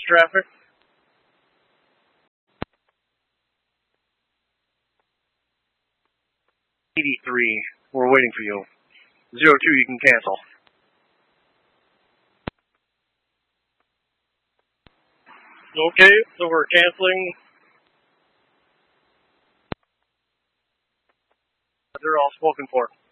traffic. 83, we're waiting for you. 02, you can cancel. Okay, so we're canceling. They're all spoken for.